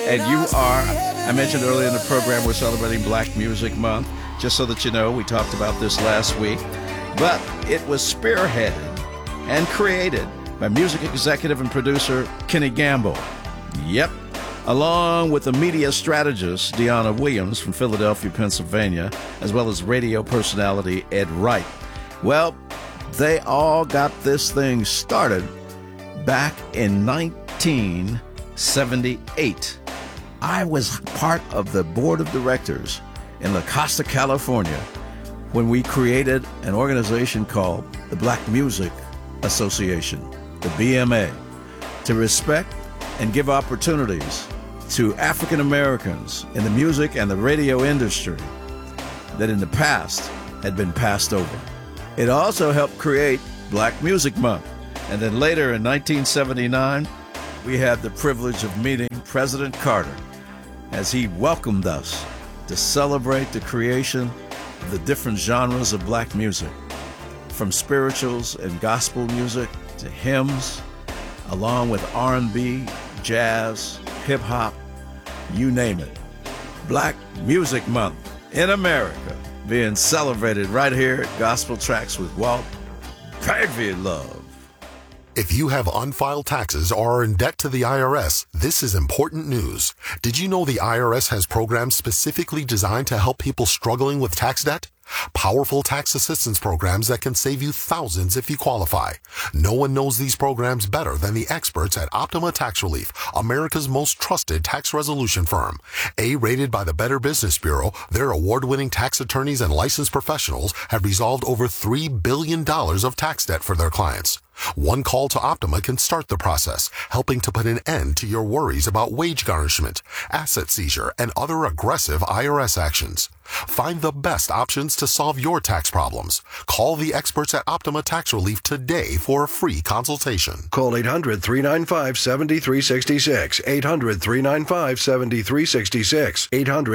And you are, I mentioned earlier in the program, we're celebrating Black Music Month. Just so that you know, we talked about this last week. But it was spearheaded and created by music executive and producer Kenny Gamble. Yep. Along with the media strategist Deanna Williams from Philadelphia, Pennsylvania, as well as radio personality Ed Wright. Well, they all got this thing started back in 1978. I was part of the board of directors in La Costa, California, when we created an organization called the Black Music Association, the BMA, to respect and give opportunities to African Americans in the music and the radio industry that in the past had been passed over. It also helped create Black Music Month. And then later in 1979, we had the privilege of meeting President Carter as he welcomed us to celebrate the creation of the different genres of Black music, from spirituals and gospel music to hymns, along with R&B, jazz, hip-hop, you name it. Black Music Month in America being celebrated right here at Gospel Tracks with Walt. Baby love. If you have unfiled taxes or are in debt to the IRS, this is important news. Did you know the IRS has programs specifically designed to help people struggling with tax debt? Powerful tax assistance programs that can save you thousands if you qualify. No one knows these programs better than the experts at Optima Tax Relief, America's most trusted tax resolution firm. A-rated by the Better Business Bureau, their award-winning tax attorneys and licensed professionals have resolved over $3 billion of tax debt for their clients. One call to Optima can start the process, helping to put an end to your worries about wage garnishment, asset seizure, and other aggressive IRS actions. Find the best options to solve your tax problems. Call the experts at Optima Tax Relief today for a free consultation. Call 800-395-7366. 800-395-7366.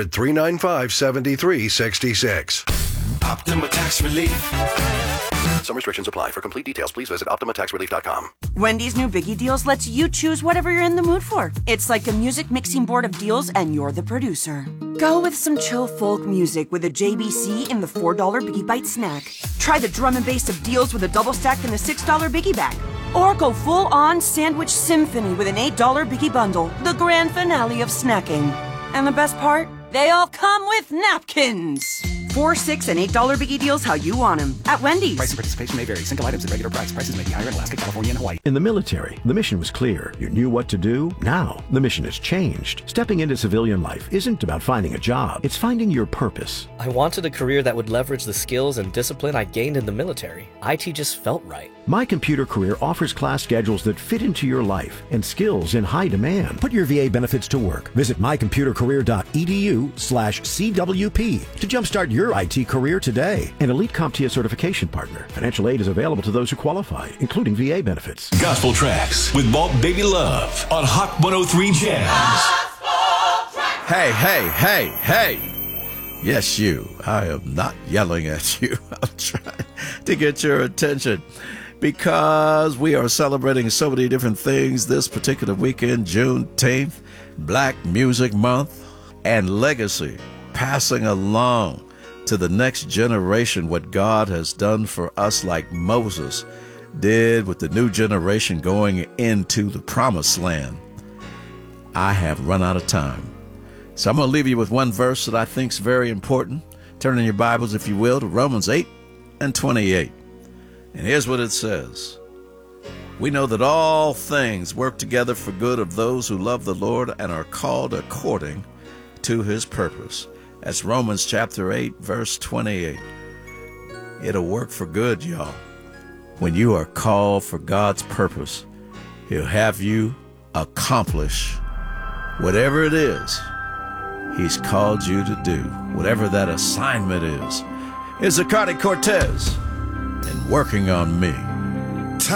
800-395-7366. Optima Tax Relief. Some restrictions apply. For complete details, please visit OptimaTaxRelief.com. Wendy's new Biggie Deals lets you choose whatever you're in the mood for. It's like a music mixing board of deals, and you're the producer. Go with some chill folk music with a JBC in the $4 Biggie Bite snack. Try the drum and bass of deals with a double stack in the $6 Biggie bag. Or go full-on sandwich symphony with an $8 Biggie bundle, the grand finale of snacking. And the best part? They all come with napkins. $4, $6, and $8 Biggie Deals how you want them at Wendy's. Price and participation may vary. Single items at regular price. Prices may be higher in Alaska, California, and Hawaii. In the military, the mission was clear. You knew what to do. Now, the mission has changed. Stepping into civilian life isn't about finding a job. It's finding your purpose. I wanted a career that would leverage the skills and discipline I gained in the military. IT just felt right. My Computer Career offers class schedules that fit into your life and skills in high demand. Put your VA benefits to work. Visit mycomputercareer.edu/CWP to jumpstart your IT career today. An elite CompTIA certification partner. Financial aid is available to those who qualify, including VA benefits. Gospel Tracks with Walt Baby Love on Hot 103 Jams. Hey, hey, hey, hey. Yes, you. I am not yelling at you. I'm trying to get your attention because we are celebrating so many different things this particular weekend, Juneteenth, Black Music Month, and legacy, passing along to the next generation what God has done for us, like Moses did with the new generation going into the promised land. I have run out of time. So I'm going to leave you with one verse that I think is very important. Turn in your Bibles, if you will, to Romans 8:28. And here's what it says. We know that all things work together for good of those who love the Lord and are called according to his purpose. That's Romans chapter 8, verse 28. It'll work for good, y'all. When you are called for God's purpose, he'll have you accomplish whatever it is he's called you to do, whatever that assignment is. It's Zacardi Cortez and Working on Me.